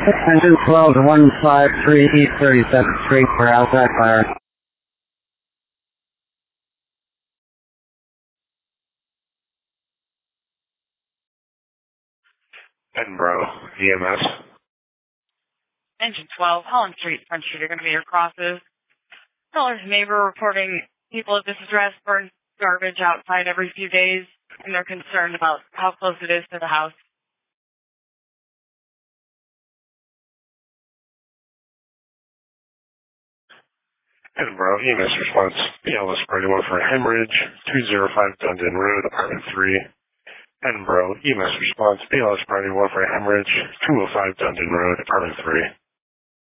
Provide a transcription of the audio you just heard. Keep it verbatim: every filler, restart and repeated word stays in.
Engine twelve one five three East thirty-seventh Street for outside fire. Edinburgh, E M S. Engine twelve, Holland Street, Front Street are going to be your crosses. Caller's neighbor reporting people at this address burn garbage outside every few days, and they're concerned about how close it is to the house. Edinburgh, E M S response, B L S party one for a hemorrhage, two oh five Dundon Road, apartment three. Edinburgh, E M S response, B L S party one for a hemorrhage, two oh five Dundon Road, apartment three.